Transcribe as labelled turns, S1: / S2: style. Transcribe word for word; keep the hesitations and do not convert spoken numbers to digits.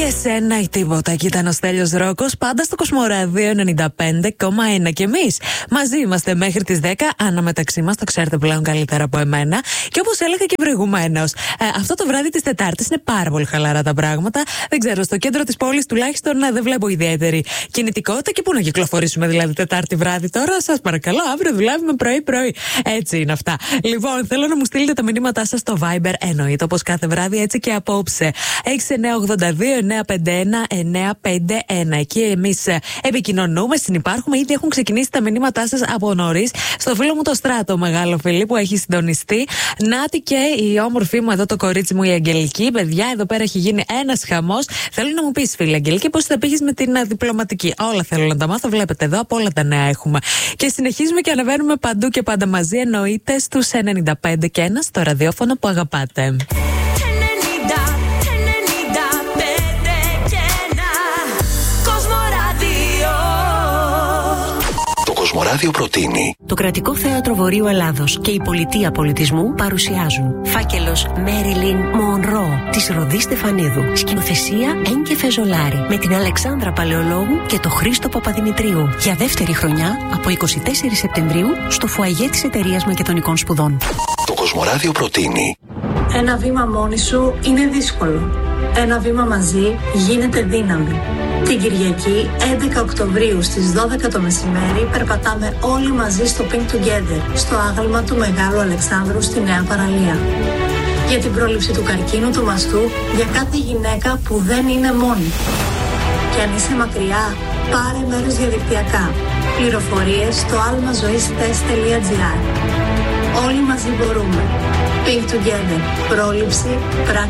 S1: Εσένα ή τίποτα. Εκεί ήταν ο Στέλιος Ρόκος, πάντα στο Κοσμοράδιο ενενήντα πέντε κόμμα ένα. Και εμείς μαζί είμαστε μέχρι τις δέκα. Ανά μεταξύ μας, το ξέρετε πλέον καλύτερα από εμένα. Και όπως έλεγα και προηγουμένως, ε, αυτό το βράδυ της Τετάρτης είναι πάρα πολύ χαλαρά τα πράγματα. Δεν ξέρω, στο κέντρο της πόλης τουλάχιστον να δεν βλέπω ιδιαίτερη κινητικότητα. Και πού να κυκλοφορήσουμε δηλαδή Τετάρτη βράδυ τώρα, σας παρακαλώ, αύριο δουλεύουμε πρωί-πρωί. Έτσι είναι αυτά. Λοιπόν, θέλω να μου στείλετε τα μηνύματά σας στο Viber, εννοείται όπως κάθε βράδυ, έτσι και απόψε. έξι εννιά ογδόντα δύο εννιά πέντε ένα εννιά πέντε ένα. Εκεί εμείς επικοινωνούμε, συνυπάρχουμε. Ήδη έχουν ξεκινήσει τα μηνύματά σας από νωρίς. Στο φίλο μου το Στράτο, μεγάλο φίλη που έχει συντονιστεί. Νάτι και η όμορφη μου εδώ, το κορίτσι μου η Αγγελική. Παιδιά, εδώ πέρα έχει γίνει ένας χαμός. Θέλω να μου πεις, φίλη Αγγελική, πώς θα πήγες με την διπλωματική. Όλα θέλω να τα μάθω. Βλέπετε εδώ, από όλα τα νέα έχουμε. Και συνεχίζουμε και ανεβαίνουμε παντού και πάντα μαζί, εννοείται στους ενενήντα πέντε και ένα, στο ραδιόφωνο που αγαπάτε.
S2: Κοσμοράδιο προτείνει.
S3: Το Κρατικό Θέατρο Βορείου Ελλάδος και η Πολιτεία Πολιτισμού παρουσιάζουν φάκελος Μέριλιν Μονρό της Ροδή Στεφανίδου. Σκηνοθεσία Έγκε Φεζολάρη με την Αλεξάνδρα Παλαιολόγου και το Χρήστο Παπαδημητρίου. Για δεύτερη χρονιά από εικοστή τέταρτη Σεπτεμβρίου στο φουαγέ της Εταιρείας Μακεδονικών Σπουδών.
S2: Το Κοσμοράδιο προτείνει.
S4: Ένα βήμα μόνη σου είναι δύσκολο. Ένα βήμα μαζί γίνεται δύναμη. Την Κυριακή έντεκα Οκτωβρίου στις δώδεκα το μεσημέρι περπατάμε όλοι μαζί στο Pink Together, στο άγαλμα του Μεγάλου Αλεξάνδρου στη Νέα Παραλία. Για την πρόληψη του καρκίνου του μαστού, για κάθε γυναίκα που δεν είναι μόνη. Και αν είσαι μακριά, πάρε μέρος διαδικτυακά. Πληροφορίες στο almazoistes τελεία gr. Όλοι μαζί μπορούμε. Pink Together. Πρόληψη, πράξη.